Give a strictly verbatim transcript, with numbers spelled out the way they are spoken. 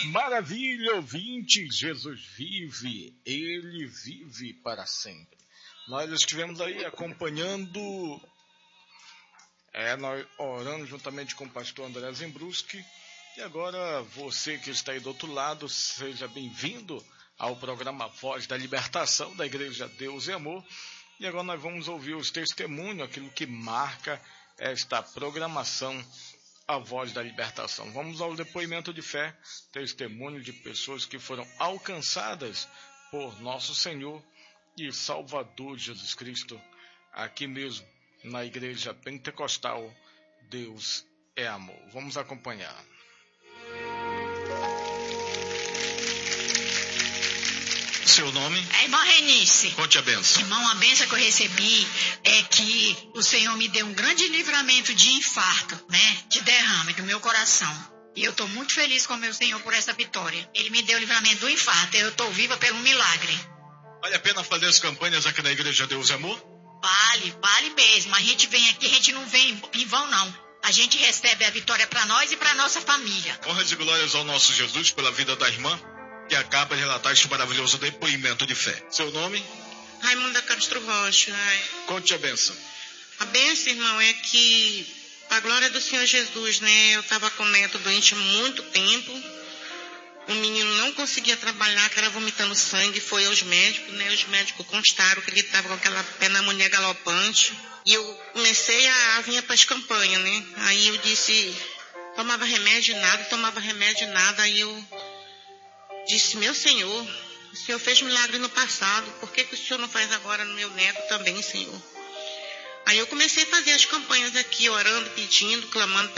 maravilha, ouvintes! Jesus vive, Ele vive para sempre. Nós estivemos aí acompanhando, é, nós orando juntamente com o pastor André Zembruski. E agora, você que está aí do outro lado, seja bem-vindo ao programa Voz da Libertação da Igreja Deus e Amor. E agora nós vamos ouvir os testemunhos, aquilo que marca esta programação, a Voz da Libertação. Vamos ao depoimento de fé, testemunho de pessoas que foram alcançadas por nosso Senhor e Salvador Jesus Cristo, aqui mesmo na Igreja Pentecostal Deus é Amor. Vamos acompanhar. Seu nome? É irmã Renice. Conte a benção. Irmão, a benção que eu recebi é que o Senhor me deu um grande livramento de infarto, né? De derrame do meu coração. E eu estou muito feliz com o meu Senhor por essa vitória. Ele me deu o livramento do infarto. Eu estou viva pelo milagre. Vale a pena fazer as campanhas aqui na Igreja Deus e Amor? Vale, vale mesmo. A gente vem aqui, a gente não vem em vão, não. A gente recebe a vitória para nós e para nossa família. Honras e glórias ao nosso Jesus pela vida da irmã, que acaba de relatar este maravilhoso depoimento de fé. Seu nome? Raimunda Castro Rocha. Conte a benção. A benção, irmão, é que a glória do Senhor Jesus, né? Eu estava com o neto doente há muito tempo. O menino não conseguia trabalhar, que era vomitando sangue. Foi aos médicos, né? Os médicos constaram que ele estava com aquela pneumonia galopante. E eu comecei a, a vir para as campanhas, né? Aí eu disse, tomava remédio e nada, tomava remédio e nada. Aí eu disse, meu Senhor, o Senhor fez milagre no passado, por que, que o Senhor não faz agora no meu neto também, Senhor? Aí eu comecei a fazer as campanhas aqui, orando, pedindo, clamando